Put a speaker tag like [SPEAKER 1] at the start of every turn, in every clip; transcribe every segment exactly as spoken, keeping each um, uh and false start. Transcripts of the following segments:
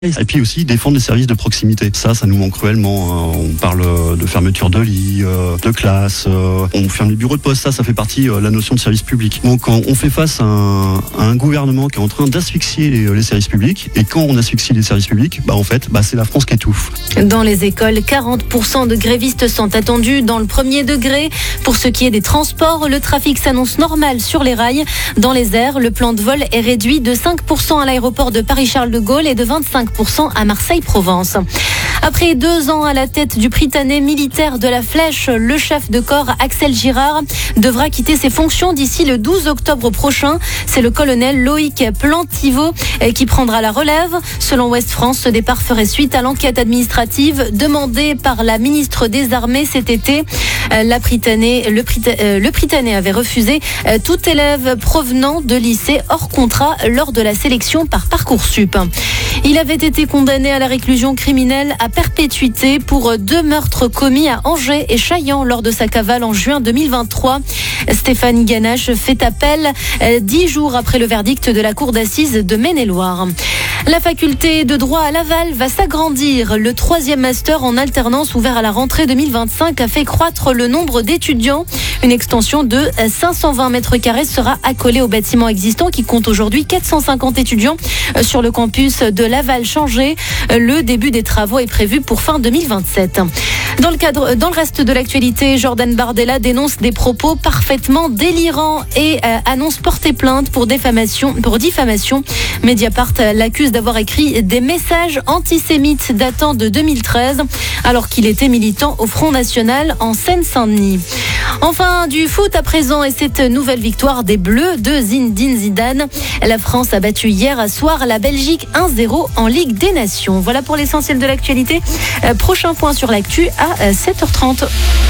[SPEAKER 1] Et puis aussi défendre les services de proximité. Ça, ça nous manque cruellement. On parle de fermeture de lits, de classes, on ferme les bureaux de poste. Ça, ça fait partie de la notion de service public. Donc, quand on fait face à un, à un gouvernement qui est en train d'asphyxier les, les services publics, et quand on asphyxie les services publics, bah en fait, bah c'est la France qui étouffe.
[SPEAKER 2] Dans les écoles, quarante pour cent de grévistes sont attendus dans le premier degré. Pour ce qui est des transports, le trafic s'annonce normal sur les rails. Dans les airs, le plan de vol est réduit de cinq pour cent à l'aéroport de Paris-Charles de Gaulle et de vingt-cinq pour cent à Marseille-Provence. Après deux ans à la tête du Prytanée militaire de la Flèche, le chef de corps Axel Girard devra quitter ses fonctions d'ici le douze octobre prochain. C'est le colonel Loïc Plantiveau qui prendra la relève. Selon Ouest France, ce départ ferait suite à l'enquête administrative demandée par la ministre des Armées cet été. La Prytanée, le, Prytanée, le Prytanée avait refusé tout élève provenant de lycée hors contrat lors de la sélection par Parcoursup. Il avait été condamné à la réclusion criminelle à perpétuité pour deux meurtres commis à Angers et Chaillan lors de sa cavale en juin deux mille vingt-trois. Stéphane Ganache fait appel dix jours après le verdict de la cour d'assises de Maine-et-Loire. La faculté de droit à Laval va s'agrandir. Le troisième master en alternance ouvert à la rentrée deux mille vingt-cinq a fait croître le nombre d'étudiants. Une extension de cinq cent vingt mètres carrés sera accolée au bâtiment existant qui compte aujourd'hui quatre cent cinquante étudiants sur le campus de Laval-Changé. Le début des travaux est prévu pour fin deux mille vingt-sept. Dans le cadre, dans le reste de l'actualité, Jordan Bardella dénonce des propos parfaitement délirants et euh, annonce porter plainte pour diffamation. Pour diffamation. Mediapart l'accuse d'avoir écrit des messages antisémites datant de deux mille treize, alors qu'il était militant au Front National en Seine-Saint-Denis. Enfin, du foot à présent et cette nouvelle victoire des Bleus de Zinedine Zidane. La France a battu hier soir la Belgique un zéro en Ligue des Nations. Voilà pour l'essentiel de l'actualité. Euh, prochain point sur l'actu à sept heures trente.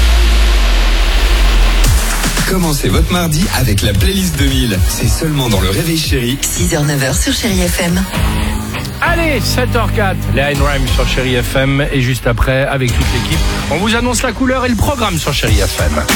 [SPEAKER 3] Commencez votre mardi avec la playlist deux mille. C'est seulement dans le Réveil Chéri.
[SPEAKER 4] six heures neuf heures sur Chéri F M.
[SPEAKER 5] Allez, sept heures quatre, les Hein Rhyme sur Chéri F M. Et juste après, avec toute l'équipe, on vous annonce la couleur et le programme sur Chéri F M.